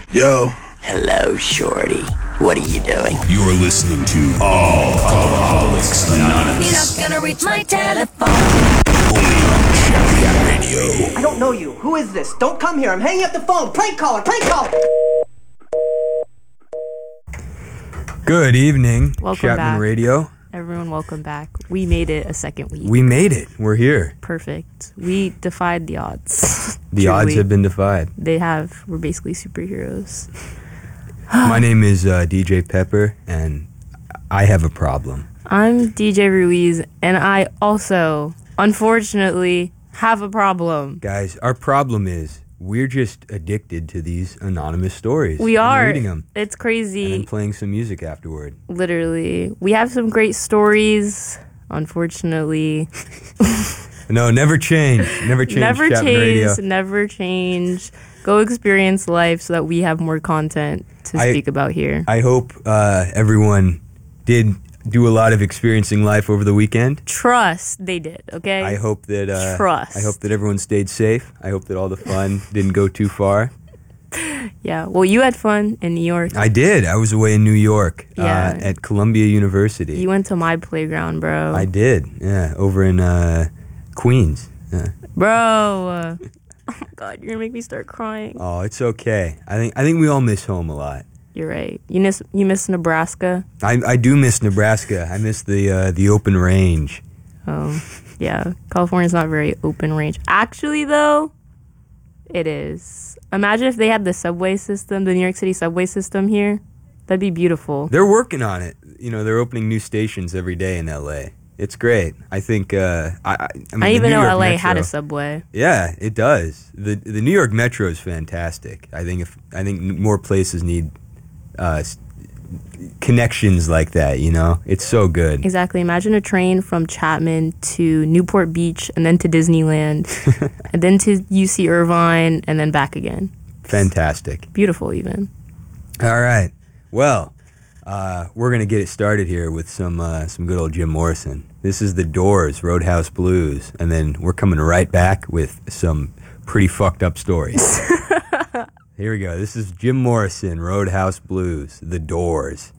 Yo. Hello, Shorty. What are you doing? You're listening to Alcoholics Anonymous. You're not gonna reach my telephone. Only on Champion Radio. I don't know you. Who is this? Don't come here. I'm hanging up the phone. Prank caller. Prank caller. Good evening, Welcome Chapman back. Radio. Everyone, welcome back. We made it a second week. We made it. We're here. Perfect. We defied the odds. The odds have been defied. They have. We're basically superheroes. My name is DJ Pepper, and I have a problem. I'm DJ Ruiz, and I also, unfortunately, have a problem. Guys, our problem is we're just addicted to these anonymous stories. We are. Reading them. It's And crazy. then playing some music afterward. Literally. We have some great stories. Unfortunately. No, never change. Never change Never Chapman Radio. change. Never change. Go experience life so that we have more content to speak about here. I hope everyone did do a lot of experiencing life over the weekend. Trust they did, okay? I hope that Trust. I hope that everyone stayed safe. I hope that all the fun didn't go too far. Yeah. Well, you had fun in New York. I did. I was away in New York Yeah. at Columbia University. You went to my playground, bro. I did. Yeah, over in Queens. Yeah. Bro. Oh my God, you're gonna make me start crying. Oh, it's okay. I think we all miss home a lot. You're right. You miss Nebraska? I do miss Nebraska. I miss the open range. Oh, yeah. California's not very open range. Actually, though, it is. Imagine if they had the subway system, the New York City subway system here. That'd be beautiful. They're working on it. You know, they're opening new stations every day in LA. It's great. I think. I mean, I didn't the even New know York LA Metro, had a subway. Yeah, it does. The New York Metro is fantastic. I think more places need connections like that. You know, it's so good. Exactly. Imagine a train from Chapman to Newport Beach and then to Disneyland and then to UC Irvine and then back again. Fantastic. Beautiful, even. All right. Well, we're gonna get it started here with some good old Jim Morrison. This is The Doors, Roadhouse Blues, and then we're coming right back with some pretty fucked up stories. Here we go. This is Jim Morrison, Roadhouse Blues, The Doors.